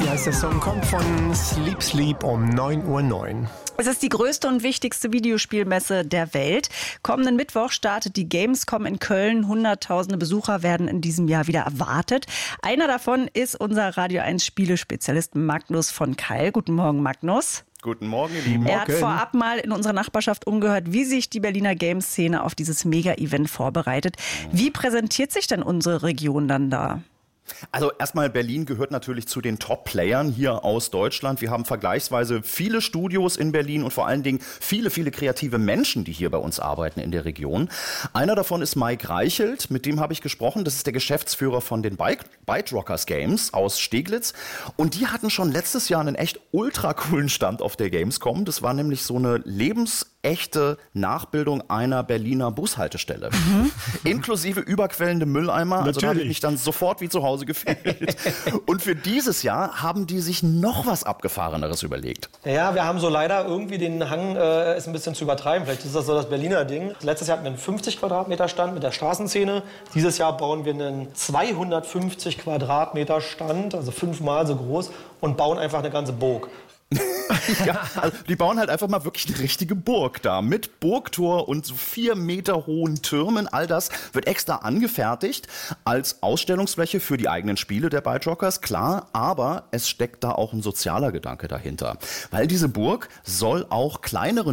Wie heißt der Song? Kommt von Sleep Sleep um 9:09 Uhr. Es ist die größte und wichtigste Videospielmesse der Welt. Kommenden Mittwoch startet die Gamescom in Köln. Hunderttausende Besucher werden in diesem Jahr wieder erwartet. Einer davon ist unser Radio 1 Spielespezialist Magnus von Keil. Guten Morgen, Magnus. Guten Morgen, ihr Lieben. Er hat vorab mal in unserer Nachbarschaft umgehört, wie sich die Berliner Games-Szene auf dieses Mega-Event vorbereitet. Wie präsentiert sich denn unsere Region dann da? Also erstmal, Berlin gehört natürlich zu den Top-Playern hier aus Deutschland. Wir haben vergleichsweise viele Studios in Berlin und vor allen Dingen viele kreative Menschen, die hier bei uns arbeiten in der Region. Einer davon ist Mike Reichelt, mit dem habe ich gesprochen. Das ist der Geschäftsführer von den Byte Rockers Games aus Steglitz. Und die hatten schon letztes Jahr einen echt ultra coolen Stand auf der Gamescom. Das war nämlich so eine lebensechte Nachbildung einer Berliner Bushaltestelle. Inklusive überquellende Mülleimer. Also da habe ich mich dann sofort wie zu Hause gefühlt. Und für dieses Jahr haben die sich noch was Abgefahreneres überlegt. Ja, wir haben so leider irgendwie den Hang, es ein bisschen zu übertreiben. Vielleicht ist das so das Berliner Ding. Letztes Jahr hatten wir einen 50 Quadratmeter Stand mit der Straßenszene. Dieses Jahr bauen wir einen 250 Quadratmeter Stand, also 5-mal so groß, und bauen einfach eine ganze Burg. Ja, also die bauen halt einfach mal wirklich eine richtige Burg da mit Burgtor und so 4 Meter hohen Türmen. All das wird extra angefertigt als Ausstellungsfläche für die eigenen Spiele der Byte Rockers, klar, aber es steckt da auch ein sozialer Gedanke dahinter. Weil diese Burg soll auch kleineren